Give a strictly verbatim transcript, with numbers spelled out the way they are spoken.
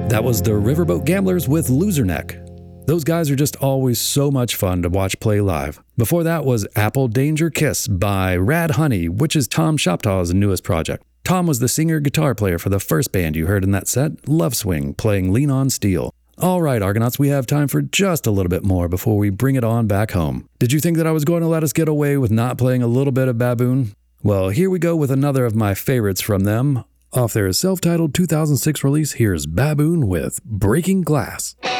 That was the Riverboat Gamblers with Loser Neck. Those guys are just always so much fun to watch play live. Before that was Apple Danger Kiss by Rad Honey, which is Tom Shoptaw's newest project. Tom was the singer-guitar player for the first band you heard in that set, Love Swing, playing Lean on Steel. All right, Argonauts, we have time for just a little bit more before we bring it on back home. Did you think that I was going to let us get away with not playing a little bit of Baboon? Well, here we go with another of my favorites from them. Off their self-titled two thousand six release, here's Baboon with Breaking Glass.